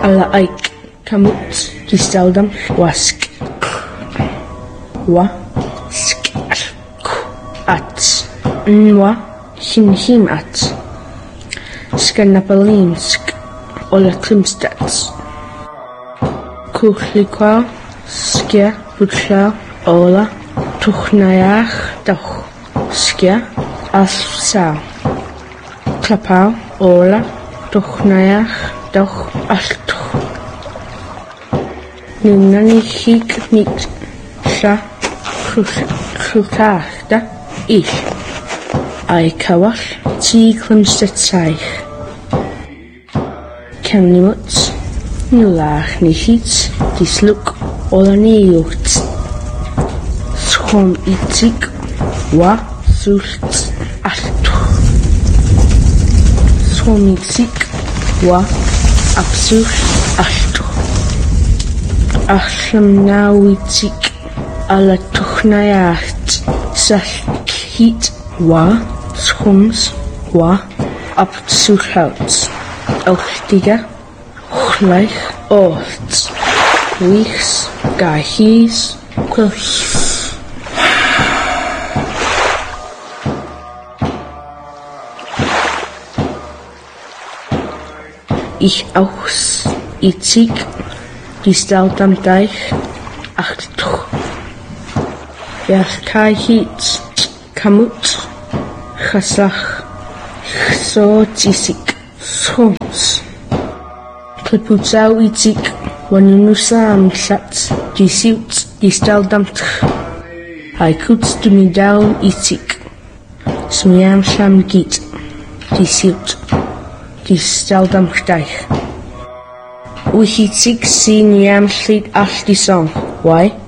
alla aik kamut distaldam wask wa sk at nwa him at Skannapalinsk Ola Klimstats Kuchlikwa Skia Butla Ola Tuchnayach Doch Skia Assa Klapau Ola Tuchnayach Doch Altuch Nunani Hik Mit Sha Krukachta Ich Ai Kawash Ti Klimstatsaich Kemnimuts Nulach Nishits Disluk Olaniucht Schom Itzig Wa Sults Altu Schom Itzig Wa Absuch Altu Achlam Nawitzig Ala Tuchnayacht Salkhit Wa Schoms Wa Absuchouts Elchtiga Chleich Oort Wiechs Gahies Quilch Ich auchs Itzig Distaldam Deich Achtuch Yachkahit Kamut Chasach So Tisik Schoms Kliputau Itzig Wanunusam Sats Disiut Distaldamtch Haikuts Dumidau Itzig Smiam Sham Git Disiut Distaldamtch Wichitzig Siniam Slit Ashti Song Why